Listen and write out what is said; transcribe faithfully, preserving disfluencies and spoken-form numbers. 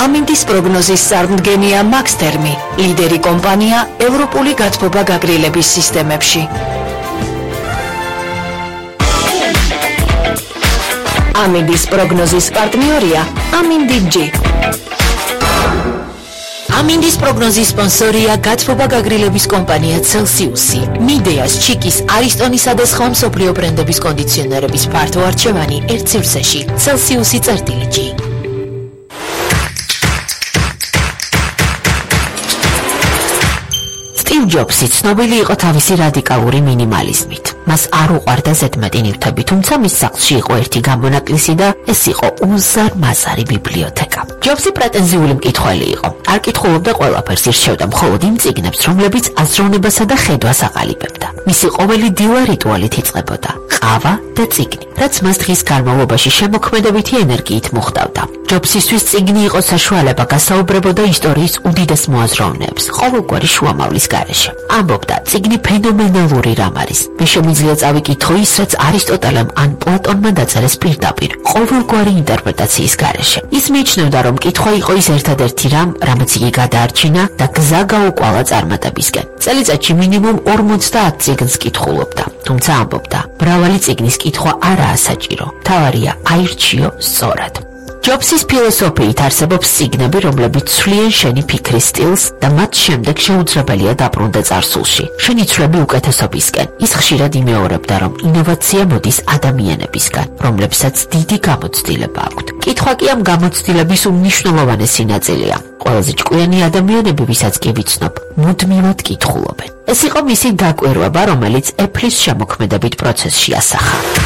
ამინდის პროგნოზის წარმდგენია მაქსთერმი, ლიდერი კომპანია ევროპული გათბობა გაგრილების სისტემებში. ამინდის პროგნოზის პარტნიორია ამინდი ჯი. ამინდის პროგნოზის სპონსორია გათბობა გაგრილების კომპანია Celsius. მიდეას, ჩიკის, არისტონისა და სხვა მსოფლიო ბრენდების კონდიციონერების ფართო არჩევანი ერთ სივრცეში. Celsius წერტილი ჯი. სტივ ჯობსი ცნობილი იყო თავისი რადიკალური მინიმალიზმით. მას არ უყვარდა ზედმეტი ნივთები, თუმცა მის სახლში იყო ერთი გამონაკლისი და ეს იყო უზარმაზარი ბიბლიოთეკა. ჯობსი პრეტენზიული მკითხველი იყო. არ კითხულობდა ყველაფერს, ირჩევდა მხოლოდ იმ წიგნებს, რომლებიც აზროვნებასა და ხედვას აყალიბებდა. მისი ყოველი დილა რიტუალით იწყებოდა: ყავა და წიგნი, რაც მას დღის განმავლობაში შემოქმედებითი ენერგიით მოხვდავდა. ჯობსისთვის წიგნი იყო საშუალება გასაუბრებოდა ისტორიის უდიდეს მოაზროვნეებს, ყოველგვარი შუამავლის გარეშე. ამბობდა, წიგნი ფენომენალური რამ არის. მე შემიძლია წავიკითხო ის, რაც არისტოტელემ ან პლატონმა დაწერეს პირდაპირ, ყოველგვარი ინტერპრეტაციის გარეშე. ის მიიჩნევდა, რომ კითხვა იყო ის ერთადერთი რამ, რამაც იგი გადაარჩინა და გზა გაუკვალა წარმატებისკენ. წელიწადში მინიმუმ ორმოცდაათ წიგნს კითხულობდა, თუმცა ამბობდა, მრავალი წიგნის კითხვა არაა საჭირო, მთავარია აირჩიო სწორად. ჯობსის ფილოსოფიით არსებობს წიგნები, რომლებიც ცვლიან შენი ფიქრის სტილს და მათ შემდეგ შეუძლებელია დაბრუნდე წარსულში. შენი ცვლები უკეთესობისკენ. ის ხშირად იმეორებდა, რომ ინოვაცია მოდის ადამიანებისგან, რომლებსაც დიდი გამოცდილება აქვთ. კითხვა კი ამ გამოცდილების უმნიშვნელოვანესი ნაწილია. ყველაზე ჭკვიანი ადამიანები, ვისაც კი ვიცნობ, მუდმივად კითხულობენ. ეს იყო მისი დაკვირვება, რომელიც ეფლის შემოქმედებით პროცესში ასახა.